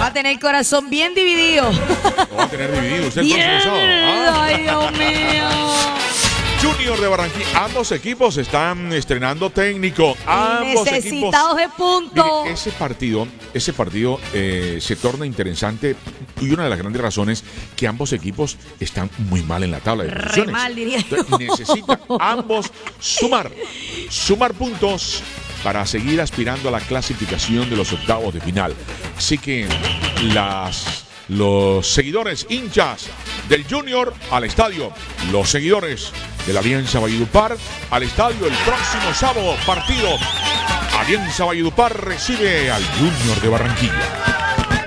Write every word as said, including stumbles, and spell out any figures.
a tener el corazón bien dividido. Lo va a tener dividido usted el Bien. próximo sábado. ¿Ah? Ay, Dios mío. Junior de Barranquilla, ambos equipos están estrenando técnico. Ambos Necesitados equipos. de punto. Mire, ese partido, ese partido eh, se torna interesante y una de las grandes razones que ambos equipos están muy mal en la tabla de Re posiciones. mal, diría Entonces, yo. necesitan ambos sumar, sumar puntos para seguir aspirando a la clasificación de los octavos de final. Así que las los seguidores hinchas del Junior al estadio, los seguidores de la Alianza Valledupar al estadio el próximo sábado. Partido Alianza Valledupar recibe al Junior de Barranquilla.